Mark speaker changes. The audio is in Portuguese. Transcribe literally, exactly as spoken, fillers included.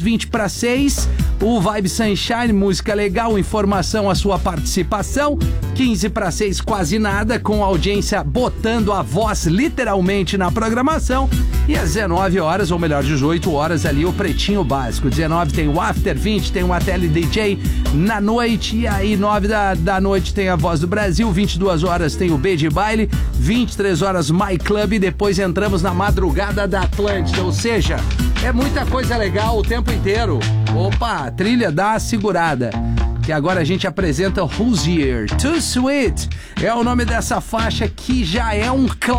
Speaker 1: vinte para seis, o Vibe Sunshine, música legal, informação, a sua participação. quinze para seis, quase nada, com a audiência botando a voz literalmente na programação. E às dezenove horas, ou melhor, dezoito horas ali, o Pretinho Básico. dezenove tem o After, vinte tem o Ateli D J na noite. E aí, nove da, da noite tem a Voz do Brasil, vinte e duas horas tem o B de Baile, vinte e três horas My Club e depois entramos na madrugada da Atlântida. Ou seja, é muita coisa legal o tempo inteiro. Opa, trilha dá a segurada. Que agora a gente apresenta Who's Here? Too Sweet é o nome dessa faixa que já é um clássico.